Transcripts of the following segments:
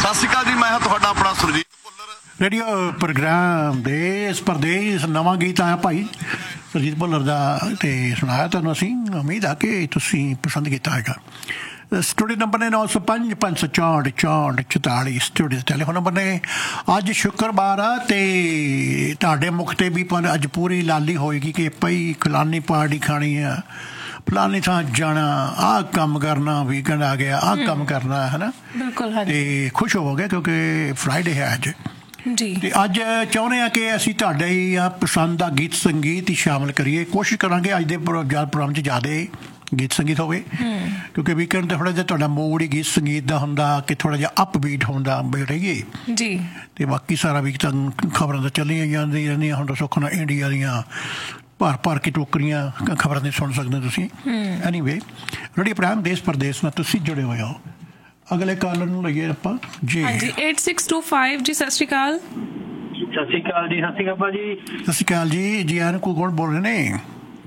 ਸਤਿ ਸ਼੍ਰੀ ਅਕਾਲ ਜੀ, ਮੈਂ ਹਾਂ ਤੁਹਾਡਾ ਆਪਣਾ ਸੁਰਜੀਤ ਭੁੱਲਰ। ਰੇਡੀਓ ਪ੍ਰੋਗਰਾਮ ਦੇਸ਼ ਪਰਦੇਸ ਨਵਾਂ ਗੀਤ ਆਇਆ ਭਾਈ ਸੁਰਜੀਤ ਭੁੱਲਰ ਦਾ ਅਤੇ ਸੁਣਾਇਆ ਤੁਹਾਨੂੰ ਅਸੀਂ। ਉਮੀਦ ਆ ਕਿ ਤੁਸੀਂ ਪਸੰਦ ਕੀਤਾ ਹੈਗਾ। ਸਟੂਡੀਓ ਨੰਬਰ ਨੇ 905 564 64 44 ਸਟੂਡੀਓ ਟੈਲੀਫੋਨ ਨੰਬਰ ਨੇ। ਅੱਜ ਸ਼ੁੱਕਰਵਾਰ ਆ ਅਤੇ ਤੁਹਾਡੇ ਮੁੱਖ 'ਤੇ ਵੀ ਪਰ ਅੱਜ ਪੂਰੀ ਲਾਲੀ ਹੋਏਗੀ ਕਿ ਭਾਈ ਫਲਾਨੀ ਪਾਰਟੀ ਖਾਣੀ ਆ, ਫਲਾਨੀ ਥਾਂ ਜਾਣਾ, ਆਹ ਕੰਮ ਕਰਨਾ, ਵੀਕਐਂਡ ਆ ਗਿਆ, ਆਹ ਕੰਮ ਕਰਨਾ ਹੈ ਨਾ। ਬਿਲਕੁਲ। ਅਤੇ ਖੁਸ਼ ਹੋਵੋਗੇ ਕਿਉਂਕਿ ਫਰਾਈਡੇ ਹੈ ਅੱਜ ਜੀ। ਅਤੇ ਅੱਜ ਚਾਹੁੰਦੇ ਹਾਂ ਕਿ ਅਸੀਂ ਤੁਹਾਡੇ ਹੀ ਆ ਪਸੰਦ ਦਾ ਗੀਤ ਸੰਗੀਤ ਹੀ ਸ਼ਾਮਿਲ ਕਰੀਏ। ਕੋਸ਼ਿਸ਼ ਕਰਾਂਗੇ ਅੱਜ ਦੇ ਪ੍ਰੋਗਰਾਮ 'ਚ ਜ਼ਿਆਦਾ ਗੀਤ ਸੰਗੀਤ ਹੋਵੇ ਕਿਉਂਕਿ ਵੀਕਐਂਡ 'ਤੇ ਥੋੜ੍ਹਾ ਜਿਹਾ ਤੁਹਾਡਾ ਮੂਡ ਹੀ ਗੀਤ ਸੰਗੀਤ ਦਾ ਹੁੰਦਾ ਕਿ ਥੋੜ੍ਹਾ ਜਿਹਾ ਅਪਬੀਟ ਹੁੰਦਾ ਰਹੀਏ ਜੀ। ਅਤੇ ਬਾਕੀ ਸਾਰਾ ਵੀਕ ਤਾਂ ਖਬਰਾਂ ਤਾਂ ਚੱਲੀਆਂ ਜਾਂਦੀਆਂ ਰਹਿੰਦੀਆਂ। ਹੁਣ ਤਾਂ ਸੁੱਖ ਨਾਲ ਇੰਡੀਆ ਦੀਆਂ ਭਰ ਕੇ ਟੋਕਰੀਆਂ ਖਬਰਾਂ ਨਹੀਂ ਸੁਣ ਸਕਦੇ ਤੁਸੀਂ। ਐਨੀਵੇ ਰੇਡੀਓ ਪ੍ਰੋਗਰਾਮ ਦੇਸ਼ ਪਰਦੇਸ ਨਾਲ ਤੁਸੀਂ ਜੁੜੇ ਹੋਏ ਹੋ। ਅਗਲੇ ਕਾਲਰ ਨੂੰ ਲਈਏ ਆਪਾਂ ਜੀ। ਹਾਂਜੀ 8625 ਜੀ। ਸਤਿ ਸ਼੍ਰੀ ਅਕਾਲ। ਸਤਿ ਸ਼੍ਰੀ ਅਕਾਲ ਜੀ। ਸਤਿ ਸ਼੍ਰੀ ਅਕਾਲ ਭਾਜੀ। ਸਤਿ ਸ਼੍ਰੀ ਅਕਾਲ ਜੀ। ਜੀ ਆਨ ਕੋ ਕੌਣ ਬੋਲ ਰਹੇ ਨੇ?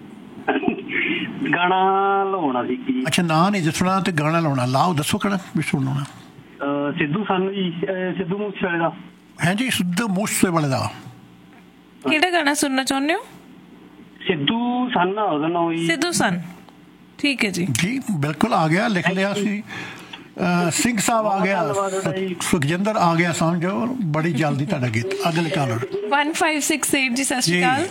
ਗਾਣਾ ਲਾਉਣਾ ਸੀ ਜੀ। ਅੱਛਾ, ਨਾਂ ਨਹੀਂ ਦੱਸਣਾ ਤੇ ਗਾਣਾ ਲਾਉਣਾ। ਲਾਓ, ਦੱਸੋ ਕਿਹੜਾ ਵੀ ਸੁਣਾਉਣਾ। ਸਿੱਧੂ ਸਾਨੂੰ ਜੀ, ਸਿੱਧੂ ਮੂਸੇਵਾਲੇ ਦਾ। ਹੈ ਜੀ, ਸਿੱਧੂ ਮੂਸੇਵਾਲੇ ਦਾ। ਕਿਹੜਾ ਗਾਣਾ ਸੁਣਨਾ ਚਾਹੁੰਦੇ ਹੋ? ਸਿੱਧੂ ਸਨ ਆ ਉਹਦਾ ਨਾਮ ਜੀ। ਸਿੱਧੂ ਸਨ। ਠੀਕ ਹੈ ਜੀ। ਜੀ ਬਿਲਕੁਲ ਆ ਗਿਆ, ਲਿਖ ਲਿਆ ਸੀ। ਸਿੰਘ ਸਾਹਿਬ ਆ ਗਿਆ, ਸੁਖਜਿੰਦਰ ਆ ਗਿਆ, ਸਮਝੋ ਬੜੀ ਜਲਦੀ ਤੁਹਾਡਾ ਗੀਤ। ਅਗਲੇ ਕਾਲਰ 1568 ਜੀ। ਸਤਿ ਸ਼੍ਰੀ ਅਕਾਲ।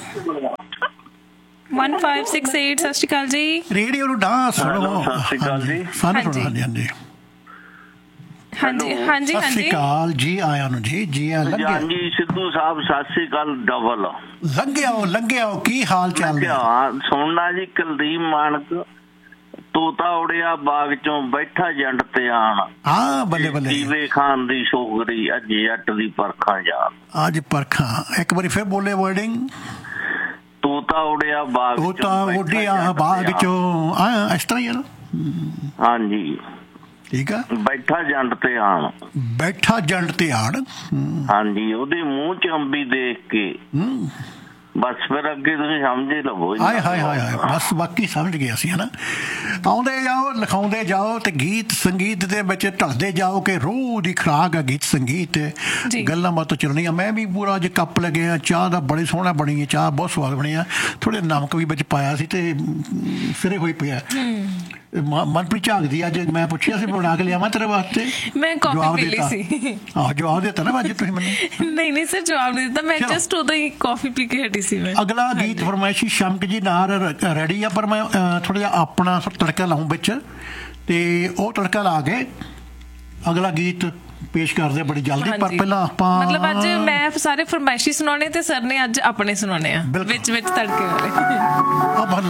1568 ਸਤਿ ਸ਼੍ਰੀ ਅਕਾਲ ਜੀ। ਰੇਡੀਓ ਨੂੰ ਡਾਂਸ ਸੁਣੋ। ਸਤਿ ਸ਼੍ਰੀ ਅਕਾਲ ਜੀ। ਸਾਨੂੰ ਸੁਣੋ। ਹਾਂਜੀ ਹਾਂਜੀ ਹਾਂਜੀ ਹਾਂਜੀ ਸਤਿ ਸ਼੍ਰੀ ਅਕਾਲ ਜੀ। ਆਇਆ ਨੂੰ ਜੀ। ਜੀ ਆ ਜੀ ਸਿੱਧੂ ਸਾਹਿਬ ਸਤਿ ਸ਼੍ਰੀ ਅਕਾਲ। ਡਬਲ ਲੰਘਿਆ ਕੀ ਹਾਲ ਚਾਲ? ਸੁਣਨਾ ਜੀ ਕੁਲਦੀਪ ਮਾਨਕ। ਤੋਤਾ ਉੜਿਆ ਬਾਗ ਚੋਂ ਬੈਠਾ ਜੰਡ ਤੇ ਆਣ। ਹਾਂ ਬੱਲੇ ਬੱਲੇ। ਜੀਵੇ ਖਾਨ ਦੀ ਸ਼ੋਗਰੀ ਅੱਜ ਜੱਟ ਦੀ ਪਰਖਾਂ ਜਾਣ। ਅੱਜ ਪਰਖਾਂ ਇੱਕ ਵਾਰੀ ਫਿਰ ਬੋਲੇ ਵਰਡਿੰਗ। ਤੋਤਾ ਉੜਿਆ ਬਾਗ ਬਾਗ ਚੋਂ ਇਸ ਤਰ੍ਹਾਂ ਹੀ ਹੈ ਨਾ। ਹਾਂਜੀ ਠੀਕ ਆ। ਬੈਠਾ ਜੰਡ ਤੇ ਆਣ। ਬੈਠਾ ਜੰਡ ਤੇ ਆਣ। ਹਾਂਜੀ ਉਹਦੇ ਮੂੰਹ ਚ ਅੰਬੀ ਦੇਖ ਕੇ ਬਸ ਫਿਰ ਅੱਗੇ ਤੁਸੀਂ ਸਮਝ ਹੀ ਲਵੋ। ਹਾਏ ਬਸ ਬਾਕੀ ਸਮਝ ਗਏ ਅਸੀਂ ਹੈ ਨਾ। ਆਉਂਦੇ ਜਾਓ, ਲਿਖਾਉਂਦੇ ਜਾਓ ਤੇ ਗੀਤ ਸੰਗੀਤ ਦੇ ਵਿੱਚ ਢਲਦੇ ਜਾਓ ਕਿ ਰੂਹ ਦੀ ਖੁਰਾਕ ਆ ਗੀਤ ਸੰਗੀਤ। ਗੱਲਾਂ ਬਾਤਾਂ ਚੱਲਣੀਆਂ। ਮੈਂ ਵੀ ਪੂਰਾ ਅੱਜ ਕੱਪ ਲੱਗਿਆ ਚਾਹ ਦਾ। ਬੜੀ ਸੋਹਣਾ ਬਣੀ ਹੈ ਚਾਹ, ਬਹੁਤ ਸਵਾਦ ਬਣੀ ਆ। ਥੋੜ੍ਹੇ ਨਮਕ ਵੀ ਵਿੱਚ ਪਾਇਆ ਸੀ ਤੇ ਸਿਰੇ ਹੋਈ ਪਿਆ। ਮਨਪ੍ਰੀਤ ਝਾਕਦੀ ਅੱਜ। ਮੈਂ ਪੁੱਛਿਆ ਸੀ ਬਣਾ ਕੇ ਲਿਆਵਾਂ ਤੇਰੇ ਵਾਸਤੇ। ਮੈਂ ਕਾਫੀ ਪੀ ਲਈ ਸੀ। ਆਹੋ ਜਵਾਬ ਦਿੱਤਾ ਨਾ ਅੱਜ ਤੁਸੀਂ ਮੈਨੂੰ। ਨਹੀਂ ਸਰ ਜਵਾਬ ਨਹੀਂ ਦਿੱਤਾ। ਮੈਂ ਜਸਟ ਉਦੋਂ ਹੀ ਕਾਫੀ ਪੀ ਕੇ ਹਟੀ ਸੀ ਮੈਂ। ਅਗਲਾ ਗੀਤ ਫਰਮਾਇਸ਼ੀ ਸ਼ਮਕ ਜੀ ਨਾਲ ਰੈਡੀ ਆ ਪਰ ਮੈਂ ਥੋੜ੍ਹਾ ਜਿਹਾ ਆਪਣਾ ਤੜਕਾ ਲਾਊਂ ਵਿੱਚ ਤੇ ਉਹ ਤੜਕਾ ਲਾ ਕੇ ਅਗਲਾ ਗੀਤ ਪੇਸ਼ ਕਰਦੇ ਬੜੀ ਜਲਦੀ। ਪਰ ਪਹਿਲਾਂ ਆਪਾਂ ਮਤਲਬ ਅੱਜ ਮੈਂ ਸਾਰੇ ਫਰਮਾਇਸ਼ੀ ਸੁਣਾਉਣੇ ਤੇ ਸਰ ਨੇ ਅੱਜ ਆਪਣੇ ਸੁਣਾਉਣੇ ਆ ਵਿੱਚ ਤੜਕੇ ਵਾਲੇ।